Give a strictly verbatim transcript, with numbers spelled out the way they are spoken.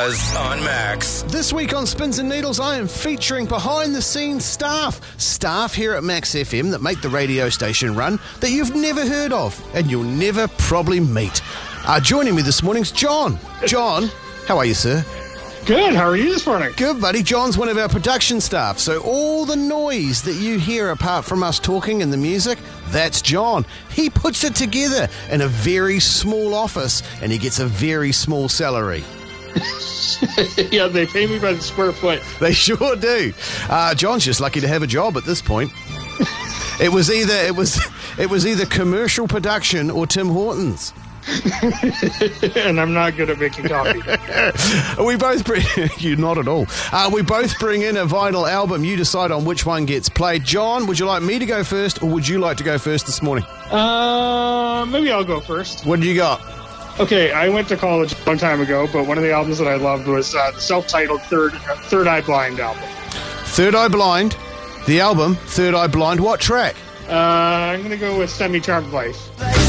Buzz on Max. This week on Spins and Needles, I am featuring behind-the-scenes staff. Staff here at Max F M that make the radio station run that you've never heard of and you'll never probably meet. Uh, joining me this morning's John. John, how are you, sir? Good. How are you this morning? Good, buddy. John's one of our production staff. So all the noise that you hear apart from us talking and the music, that's John. He puts it together in a very small office and he gets a very small salary. Yeah, they pay me by the square foot. They sure do. Uh, John's just lucky to have a job at this point. It was either it was it was either commercial production or Tim Hortons. And I'm not good at making coffee. We both bring you not at all. Uh, we both bring in a vinyl album. You decide on which one gets played. John, would you like me to go first, or would you like to go first this morning? Uh, maybe I'll go first. What do you got? Okay, I went to college a long time ago, but one of the albums that I loved was uh, the self-titled Third uh, Third Eye Blind album. Third Eye Blind, the album Third Eye Blind. What track? Uh, I'm gonna go with Semi-Charmed Life.